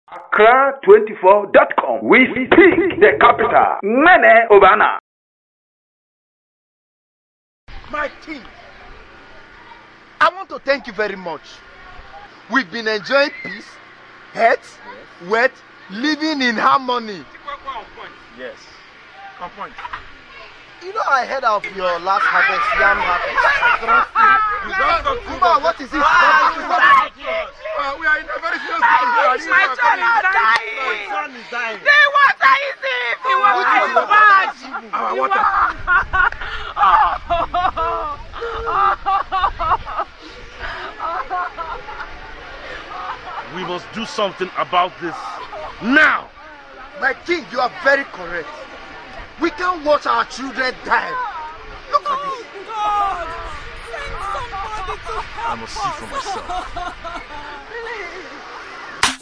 Accra24.com. We speak the capital. Nene Obana. My king, I want to thank you very much. We've been enjoying peace, health, wealth, living in harmony. Yes. On point. You know, I heard of your last harvest, yam harvest. Kuma, what is it? We are in a very serious situation. My son is dying. My son is dying. The water is it. The water is bad. Our water. We must do something about this now. My king, you are very correct. We can't watch our children die. Look at this. God, send somebody to help I must see for myself.